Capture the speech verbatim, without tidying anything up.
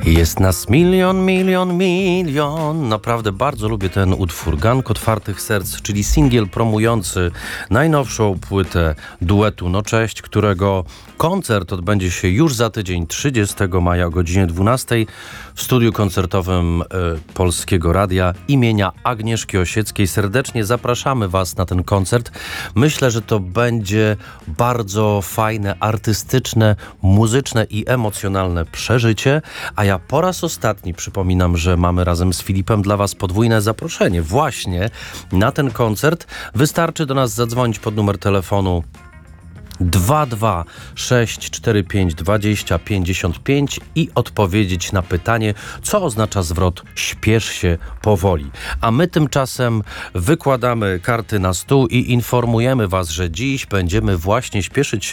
Jest nas milion, milion, milion. Naprawdę bardzo lubię ten utwór. Gang Otwartych Serc, czyli singiel promujący najnowszą płytę duetu No Cześć, którego koncert odbędzie się już za tydzień, trzydziestego maja o godzinie dwunastej w studiu koncertowym y, Polskiego Radia imienia Agnieszki Osieckiej. Serdecznie zapraszamy Was na ten koncert. Myślę, że to będzie bardzo fajne, artystyczne, muzyczne i emocjonalne przeżycie. A ja po raz ostatni przypominam, że mamy razem z Filipem dla Was podwójne zaproszenie właśnie na ten koncert. Wystarczy do nas zadzwonić pod numer telefonu dwa dwa sześć cztery pięć dwadzieścia pięćdziesiąt pięć i odpowiedzieć na pytanie, co oznacza zwrot śpiesz się powoli. A my tymczasem wykładamy karty na stół i informujemy Was, że dziś będziemy właśnie śpieszyć się